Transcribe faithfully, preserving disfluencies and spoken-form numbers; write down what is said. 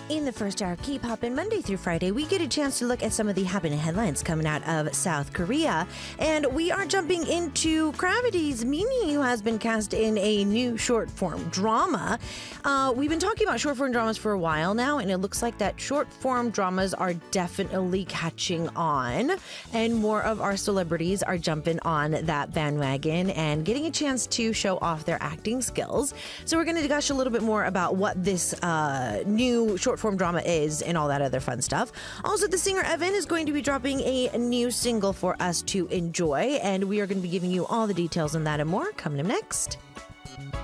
In the first hour of Keep Hoppin' Monday through Friday, we get a chance to look at some of the happening headlines coming out of South Korea. And we are jumping into Gravity's Mimi, who has been cast in a new short-form drama. Uh, we've been talking about short-form dramas for a while now, and it looks like that short-form dramas are definitely catching on. And more of our celebrities are jumping on that bandwagon and getting a chance to show off their acting skills. So we're going to gush a little bit more about what this uh, new short form drama is and all that other fun stuff. Also, the singer Evan is going to be dropping a new single for us to enjoy, and we are going to be giving you all the details on that and more coming up next.